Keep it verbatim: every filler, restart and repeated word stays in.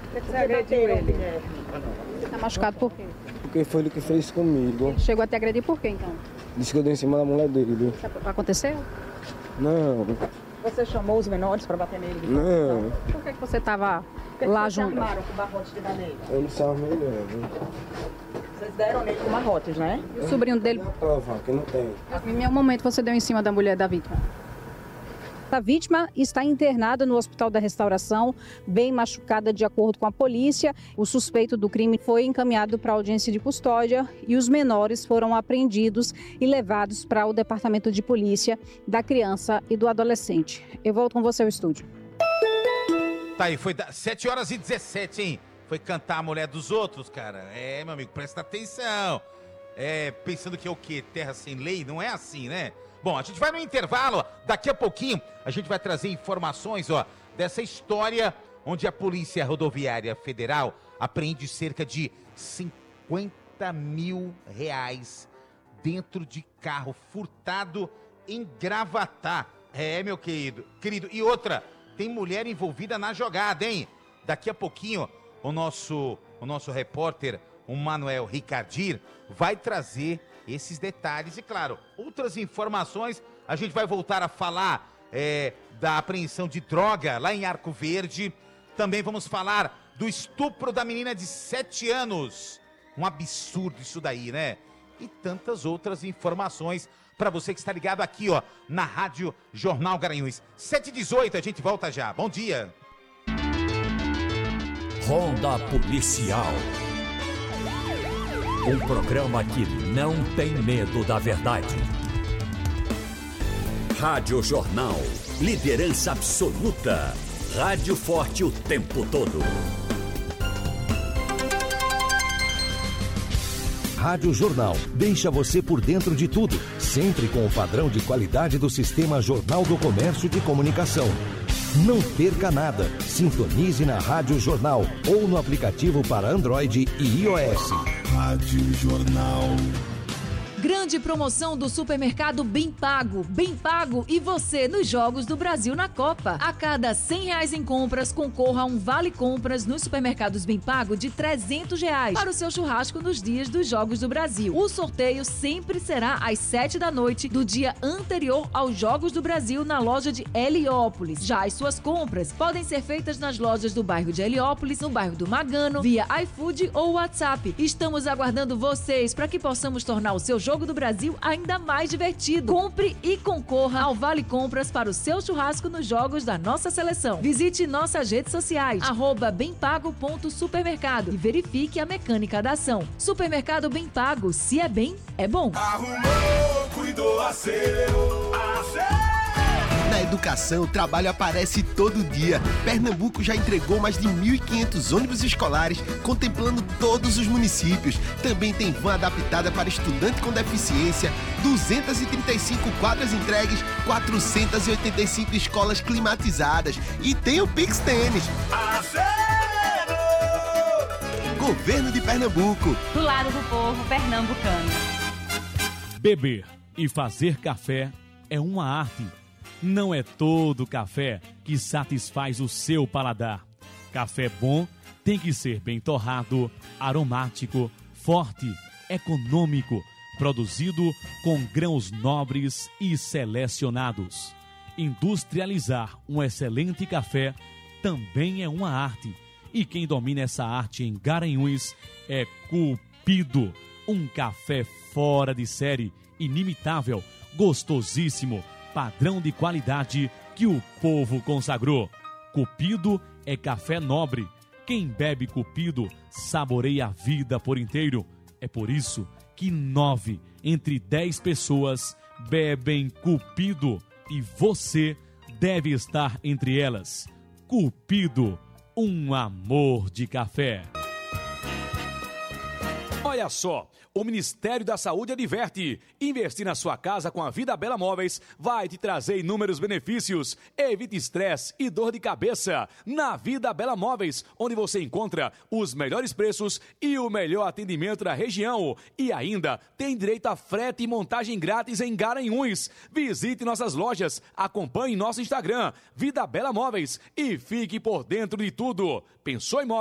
Você agrediu ele? Você tá machucado por quê? Porque foi ele que fez comigo. Chegou a te agredir por quê, então? Disse que eu dei em cima da mulher dele. Isso aconteceu? Não. Você chamou os menores para bater nele? Não. Por que, que você tava lá junto? Vocês armaram com barrotes de baleia? Eu não sabia mesmo. Vocês deram nele com barrotes, né? E o sobrinho dele? Prova, que não tem. Em nenhum momento você deu em cima da mulher da vítima? A vítima está internada no Hospital da Restauração, bem machucada de acordo com a polícia. O suspeito do crime foi encaminhado para a audiência de custódia e os menores foram apreendidos e levados para o Departamento de Polícia da Criança e do Adolescente. Eu volto com você ao estúdio. Tá aí, foi sete horas e dezessete, hein? Foi cantar a mulher dos outros, cara. É, meu amigo, presta atenção. É, pensando que é o quê? Terra sem lei? Não é assim, né? Bom, a gente vai no intervalo, daqui a pouquinho a gente vai trazer informações, ó, dessa história onde a Polícia Rodoviária Federal apreende cerca de cinquenta mil reais dentro de carro furtado em Gravatá. É, meu querido, querido. E outra, tem mulher envolvida na jogada, hein? Daqui a pouquinho o nosso, o nosso repórter, o Manuel Ricardir, vai trazer esses detalhes e, claro, outras informações. A gente vai voltar a falar é, da apreensão de droga lá em Arco Verde. Também vamos falar do estupro da menina de sete anos. Um absurdo isso daí, né? E tantas outras informações para você que está ligado aqui, ó, na Rádio Jornal Garanhuns. sete e dezoito, a gente volta já. Bom dia. Ronda Policial. Um programa que não tem medo da verdade. Rádio Jornal. Liderança absoluta. Rádio forte o tempo todo. Rádio Jornal deixa você por dentro de tudo, sempre com o padrão de qualidade do Sistema Jornal do Comércio de Comunicação. Não perca nada. Sintonize na Rádio Jornal ou no aplicativo para Android e iOS. Rádio Jornal. Grande promoção do supermercado Bem Pago. Bem Pago e você nos Jogos do Brasil na Copa. A cada cem reais em compras, concorra a um vale compras nos supermercados Bem Pago de trezentos reais para o seu churrasco nos dias dos Jogos do Brasil. O sorteio sempre será às sete da noite do dia anterior aos Jogos do Brasil na loja de Heliópolis. Já as suas compras podem ser feitas nas lojas do bairro de Heliópolis, no bairro do Magano, via iFood ou WhatsApp. Estamos aguardando vocês para que possamos tornar o seu jogo Jogo do Brasil ainda mais divertido. Compre e concorra ao Vale Compras para o seu churrasco nos jogos da nossa seleção. Visite nossas redes sociais, arroba bempago.supermercado e verifique a mecânica da ação. Supermercado Bem Pago, se é bem, é bom. Arrumou, cuidou a seu, a seu. Na educação, o trabalho aparece todo dia. Pernambuco já entregou mais de mil e quinhentos ônibus escolares, contemplando todos os municípios. Também tem van adaptada para estudante com deficiência, duzentas e trinta e cinco quadras entregues, quatrocentas e oitenta e cinco escolas climatizadas. E tem o Pix Tênis. Acelerou! Governo de Pernambuco. Do lado do povo pernambucano. Beber e fazer café é uma arte. Não é todo café que satisfaz o seu paladar. Café bom tem que ser bem torrado, aromático, forte, econômico, produzido com grãos nobres e selecionados. Industrializar um excelente café também é uma arte. E quem domina essa arte em Garanhuns é Cupido. Um café fora de série, inimitável, gostosíssimo, padrão de qualidade que o povo consagrou. Cupido é café nobre. Quem bebe Cupido saboreia a vida por inteiro. É por isso que nove entre dez pessoas bebem Cupido e você deve estar entre elas. Cupido, um amor de café. Olha só, o Ministério da Saúde adverte: investir na sua casa com a Vida Bela Móveis vai te trazer inúmeros benefícios. Evite estresse e dor de cabeça. Na Vida Bela Móveis, onde você encontra os melhores preços e o melhor atendimento da região. E ainda tem direito a frete e montagem grátis em Garanhuns. Visite nossas lojas, acompanhe nosso Instagram, Vida Bela Móveis, e fique por dentro de tudo. Pensou em móveis?